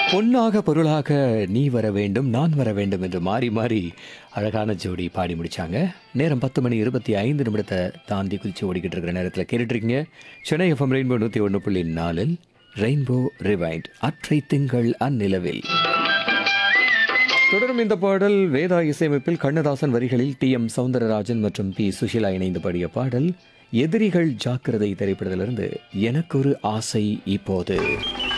பொன்னாக பொருளாக நீ வர வேண்டும் நான் வர வேண்டும் என்று மாறி மாறி அழகான ஜோடி பாடி முடிச்சாங்க. நேரம் 10:25 தாண்டி குதிச்சு ஓடிக்கிட்டு இருக்கிற நேரத்தில் கேட்டுட்டு இருக்கீங்க Chennai FM rainbow 101.4 rainbow rewind அற்றை திங்கள் அந்நிலவில். தொடரும் இந்த பாடல் வேதா இசையமைப்பில் கண்ணதாசன் வரிகளில் டி.எம். சௌந்தரராஜன் மற்றும் பி. சுஷீலா இணைந்து பாடிய பாடல் எதிரிகள் ஜாக்கிரதை திரைப்படத்திலிருந்து எனக்கொரு ஆசை இப்போது.